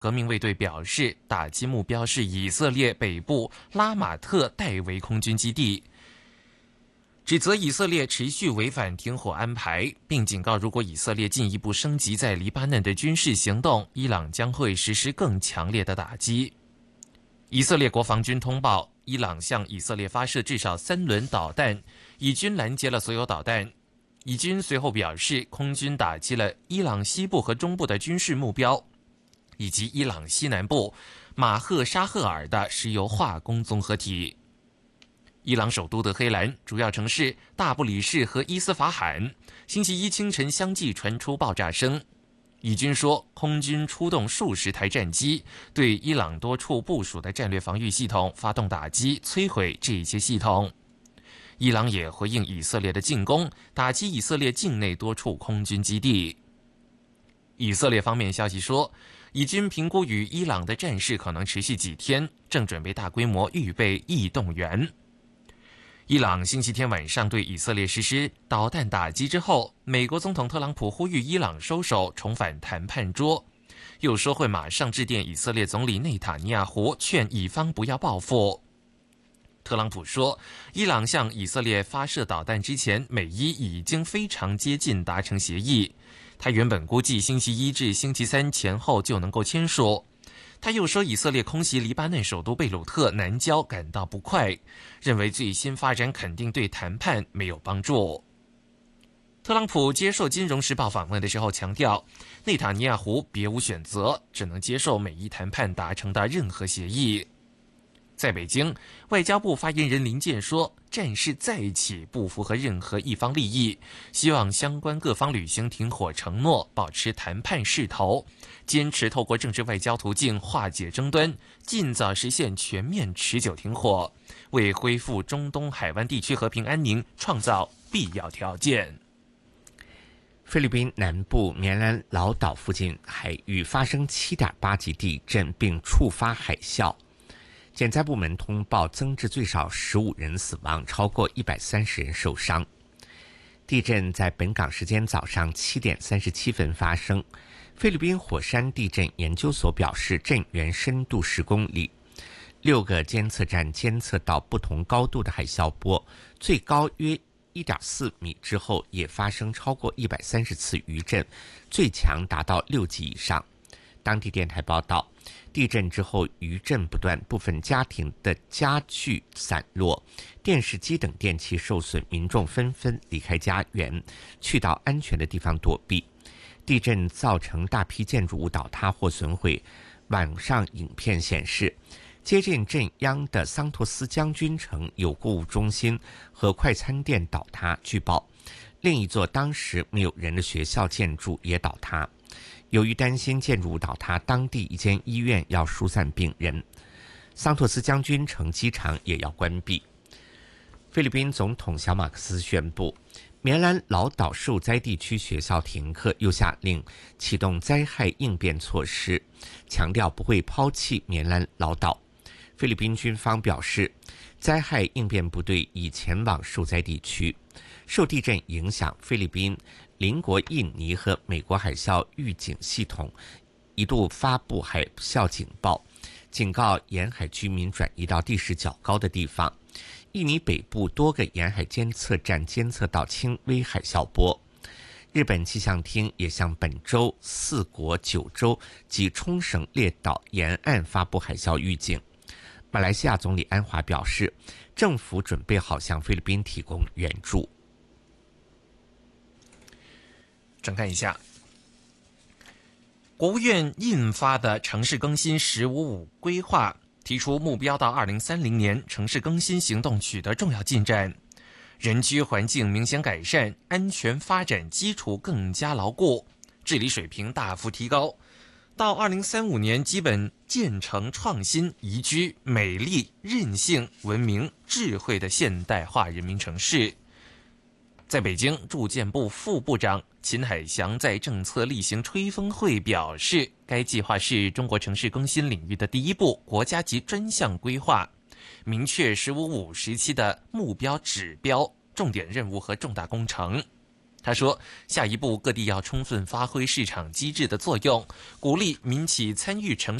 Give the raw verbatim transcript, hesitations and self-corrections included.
革命卫队表示，打击目标是以色列北部拉马特戴维空军基地，指责以色列持续违反停火安排，并警告如果以色列进一步升级在黎巴嫩的军事行动，伊朗将会实施更强烈的打击。以色列国防军通报，伊朗向以色列发射至少三轮导弹，以军拦截了所有导弹。以军随后表示，空军打击了伊朗西部和中部的军事目标，以及伊朗西南部马赫沙赫尔的石油化工综合体。伊朗首都德黑兰、主要城市大布里士和伊斯法罕，星期一清晨相继传出爆炸声。以军说，空军出动数十台战机，对伊朗多处部署的战略防御系统发动打击，摧毁这些系统。伊朗也回应以色列的进攻，打击以色列境内多处空军基地。以色列方面消息说，以军评估与伊朗的战事可能持续几天，正准备大规模预备义动员。伊朗星期天晚上对以色列实施导弹打击之后，美国总统特朗普呼吁伊朗收手，重返谈判桌，又说会马上致电以色列总理内塔尼亚胡，劝以方不要报复。特朗普说，伊朗向以色列发射导弹之前，美伊已经非常接近达成协议，他原本估计星期一至星期三前后就能够签署。他又说，以色列空袭黎巴嫩首都贝鲁特南郊感到不快，认为最新发展肯定对谈判没有帮助。特朗普接受《金融时报》访问的时候强调，内塔尼亚胡别无选择，只能接受美伊谈判达成的任何协议。在北京，外交部发言人林健说，战事再起不符合任何一方利益，希望相关各方履行停火承诺，保持谈判势头，坚持透过政治外交途径化解争端，尽早实现全面持久停火，为恢复中东海湾地区和平安宁创造必要条件。 菲律宾南部棉兰老岛附近海域发生 七点八 级地震，并触发海啸。减灾部门通报增至最少十五人死亡，超过一百三十人受伤。地震在本港时间早上七点三十七分发生。菲律宾火山地震研究所表示，震源深度十公里，六个监测站监测到不同高度的海啸波，最高约 一点四 米之后也发生超过一百三十次余震，最强达到六级以上。当地电台报道，地震之后余震不断，部分家庭的家具散落，电视机等电器受损，民众纷纷离开家园，去到安全的地方躲避。地震造成大批建筑物倒塌或损毁。网上影片显示，接近震央的桑托斯将军城有购物中心和快餐店倒塌。据报，另一座当时没有人的学校建筑也倒塌。由于担心建筑物倒塌，当地一间医院要疏散病人，桑托斯将军城机场也要关闭。菲律宾总统小马克思宣布，棉兰老岛受灾地区学校停课，又下令启动灾害应变措施，强调不会抛弃棉兰老岛。菲律宾军方表示，灾害应变部队已前往受灾地区。受地震影响，菲律宾、邻国印尼和美国海啸预警系统一度发布海啸警报，警告沿海居民转移到地势较高的地方。印尼北部多个沿海监测站监测到轻微海啸波。日本气象厅也向本州、四国、九州及冲绳列岛沿岸发布海啸预警。马来西亚总理安华表示，政府准备好向菲律宾提供援助。 转看一下，国务院印发的城市更新“十五五”规划，提出目标到二零三零年城市更新行动取得重要进展，人居环境明显改善，安全发展基础更加牢固，治理水平大幅提高。到二零三五年，基本建成创新、宜居、美丽、韧性、文明、智慧的现代化人民城市。在北京，住建部副部长秦海翔在政策例行吹风会表示，该计划是中国城市更新领域的第一步国家级专项规划，明确“十五五”时期的目标指标、重点任务和重大工程。 他说，下一步各地要充分发挥市场机制的作用，鼓励民企参与城市